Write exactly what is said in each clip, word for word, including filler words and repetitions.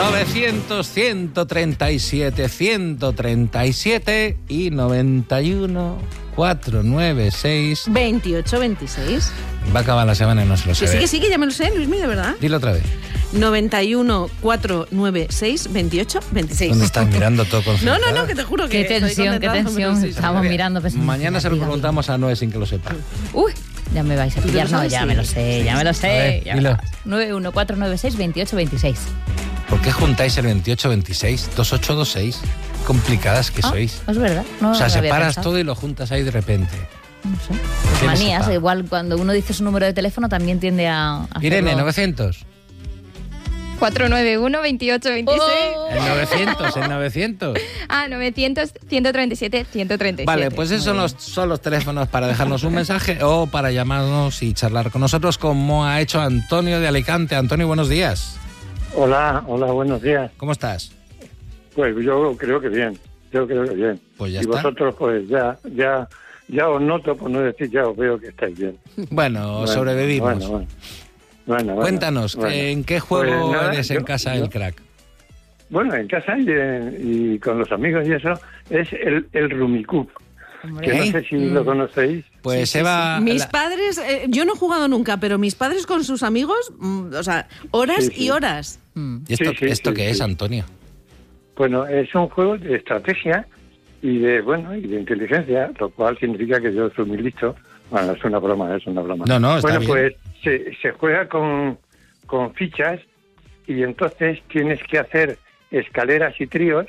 novecientos, ciento treinta y siete, ciento treinta y siete y noventa y uno, cuatrocientos noventa y seis. veintiocho veintiséis. Va a acabar la semana y no se lo sé. Que sí, que sí, que ya me lo sé, Luismi, de verdad. Dilo otra vez. noventa y uno, cuatrocientos noventa y seis, veintiocho veintiséis. ¿Dónde estás mirando todo con No, no, no, que te juro que Qué tensión, qué tensión. Sí, Estamos mirando. Pensando, Mañana se lo diga, preguntamos a Noé sin que lo sepa. Uy, ya me vais a ¿Tú pillar. lo No, sabes? ya Sí. me lo sé, ya me lo sé. ver, ya dilo. me lo- nueve uno cuatro nueve seis, veintiocho veintiséis. ¿Por qué juntáis el veintiocho veintiséis? dos ocho dos seis. Complicadas que Ah, sois. es verdad. No O sea, lo había separas pensado. todo y lo juntas ahí de repente. No sé. Pues ¿Quién manías, sepa? igual cuando uno dice su número de teléfono también tiende a hacerlo. Irene, novecientos. cuatro nueve uno, veintiocho veintiséis. Oh. El novecientos, el novecientos. Ah, novecientos, ciento treinta y siete, ciento treinta y siete. Vale, pues esos son los, son los teléfonos para dejarnos un mensaje o para llamarnos y charlar con nosotros, como ha hecho Antonio de Alicante. Antonio, buenos días. Hola, hola, buenos días. ¿Cómo estás? Pues yo creo que bien, yo creo que bien. Pues ya y está. vosotros pues ya, ya, ya os noto, por no decir ya os veo que estáis bien. Bueno, Bueno, sobrevivimos. Bueno, bueno. Bueno, bueno, Cuéntanos, bueno. ¿en qué juego Pues nada, eres en yo- casa yo- del crack? Bueno, en casa y, en- y con los amigos y eso, es el, el Rummikub, Hombre. que ¿Eh? no sé si lo conocéis. Pues Sí, sí, Eva... sí. Mis la- padres, eh, yo no he jugado nunca, pero mis padres con sus amigos, mm, o sea, horas Sí, sí. y horas. Mm. ¿Y esto, Sí, sí, esto sí, qué es, sí. Antonio? Bueno, es un juego de estrategia y de, bueno, y de inteligencia, lo cual significa que yo soy muy listo. Bueno, es una broma, es una broma. No, no, está bueno, bien. pues se, se juega con, con fichas y entonces tienes que hacer escaleras y tríos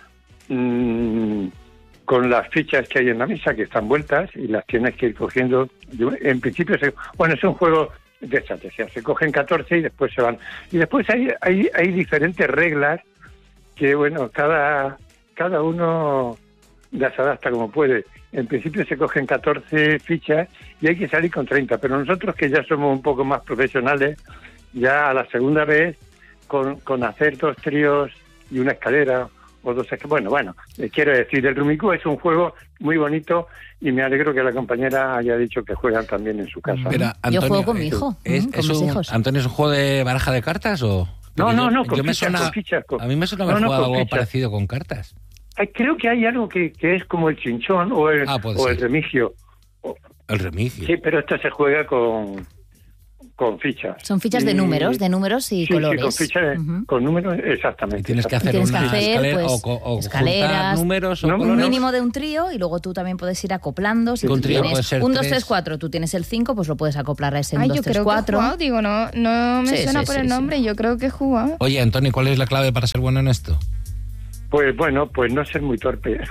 mmm, con las fichas que hay en la mesa, que están vueltas, y las tienes que ir cogiendo. En principio, se, bueno, es un juego de estrategia. Se cogen catorce y después se van. Y después hay, hay, hay diferentes reglas que, bueno, cada, cada uno las adapta como puede. En principio se cogen catorce fichas y hay que salir con treinta, pero nosotros, que ya somos un poco más profesionales, ya a la segunda vez, con, con hacer dos tríos y una escalera, o dos escaleras, bueno, bueno, eh, quiero decir, el Rummikub es un juego muy bonito y me alegro que la compañera haya dicho que juegan también en su casa. Pero, Yo Antonio, juego con mi eh, hijo, ¿Es, mm, con es mis un, hijos. Antonio, ¿es un juego de baraja de cartas o...? No, Porque no, yo- no, con yo me fichas, suena- con fichas, con- A mí me suena haber no, no, jugado con algo fichas. parecido con cartas. Ay, creo que hay algo que, que es como el chinchón o el, Ah, puede o el ser. remigio. El remigio. Sí, pero esto se juega con, con fichas. Son fichas de Y- números, de números y sí, colores. Sí, con fichas, de- Ujú. con números, exactamente. Y tienes que Y hacer tienes que una hacer, escalera pues, o, co- o escaleras, juntar números o no, Un colores. mínimo de un trío y luego tú también puedes ir acoplando. Si Un tú trío tienes puede ser un, dos, tres. tres, cuatro, tú tienes el cinco, pues lo puedes acoplar a ese un, Ay, dos, yo tres, creo que he cuatro. jugado, digo, no, no me Sí, suena sí, por sí, el sí. nombre, yo creo que he jugado. Oye, Antonio, ¿cuál es la clave para ser bueno en esto? Pues bueno, pues no ser muy torpe.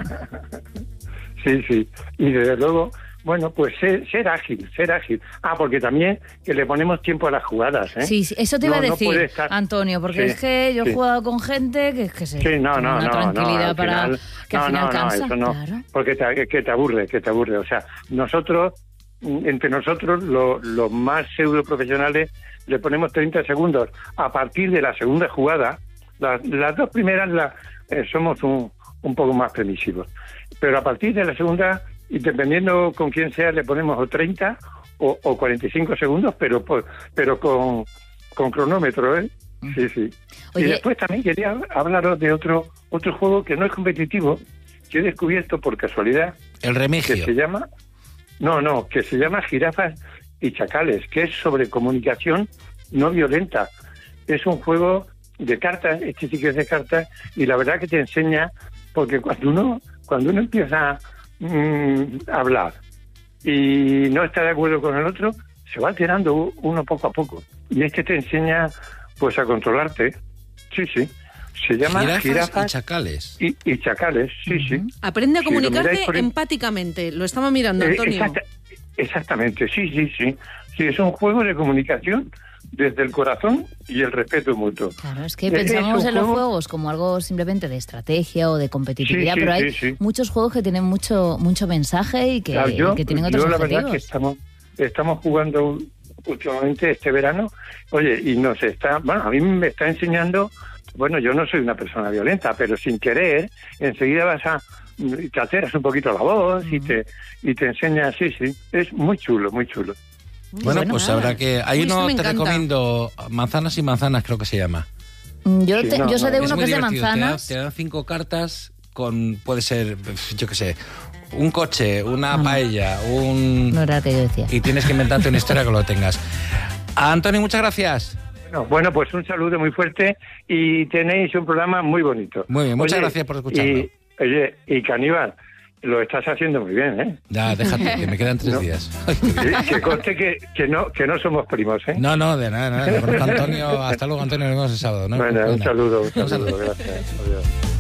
Sí, sí. Y desde luego, bueno, pues ser, ser ágil, ser ágil. Ah, porque también que le ponemos tiempo a las jugadas, ¿eh? Sí, sí, eso te iba No, a no decir, puede estar- Antonio, porque Sí, es que yo he sí. jugado con gente que, que se Sí, no, tiene no, una no, tranquilidad no, al para final- que no, al final no, no, cansa. eso no, Claro. porque te, que te aburre, que te aburre. O sea, nosotros, mm, entre nosotros, lo- los más pseudo profesionales, le ponemos treinta segundos. A partir de la segunda jugada, las, las dos primeras la, eh, somos un, un poco más permisivos. Pero a partir de la segunda, y dependiendo con quién sea, le ponemos o treinta o, o cuarenta y cinco segundos, pero por- pero con, con cronómetro, ¿eh? Sí, sí. Oye- Y después también quería hablaros de otro otro juego que no es competitivo, que he descubierto por casualidad, El que remigio. se llama... No, no, que se llama Jirafas y Chacales, que es sobre comunicación no violenta. Es un juego de cartas, este sí que es de cartas, y la verdad que te enseña, porque cuando uno, cuando uno empieza mm, a hablar y no está de acuerdo con el otro, se va alterando uno poco a poco. Y este te enseña pues a controlarte. Sí, sí. Se llama Jirafas, Jirafas y chacales. y, y Chacales, sí, sí. Aprende a Si lo comunicarte miráis por el- empáticamente. Lo estaba mirando, Eh, Antonio. exacta- exactamente, sí, sí, sí. Sí, es un juego de comunicación desde el corazón y el respeto mutuo. Claro, es que Es pensamos un en los juego- juegos como algo simplemente de estrategia o de competitividad, Sí, sí, pero hay sí, sí. muchos juegos que tienen mucho mucho mensaje y que, Claro, yo, que tienen otros yo la objetivos. verdad que estamos, estamos jugando últimamente este verano, oye, y nos está, bueno, a mí me está enseñando, bueno, yo no soy una persona violenta, pero sin querer, enseguida vas a, te alteras un poquito la voz y te y te enseña, sí, sí, es muy chulo, muy chulo. Bueno, bueno, pues nada. habrá que... Hay Uy, esto uno, me te encanta. recomiendo, Manzanas y Manzanas creo que se llama. Yo, Sí, te- no, yo sé no, de es uno muy que es de divertido. Te dan- manzanas. Te dan cinco cartas con, puede ser, yo qué sé, un coche, una Ah. paella, un... No era lo que yo decía. Y tienes que inventarte una historia que lo tengas. Antonio, muchas gracias. Bueno, bueno, pues un saludo muy fuerte y tenéis un programa muy bonito. Muy bien, muchas Oye, gracias por escucharlo. Y, oye, y Caníbal, lo estás haciendo muy bien, ¿eh? Ya, déjate, que me quedan tres No. días. Ay, qué bien. Que, que conste que, que, no, que no somos primos, ¿eh? No, no, de nada, nada. Yo conozco a Antonio. Hasta luego, Antonio. Nos vemos el sábado. ¿no? Bueno, un Venga. saludo, un Un saludo. saludo, gracias. Adiós.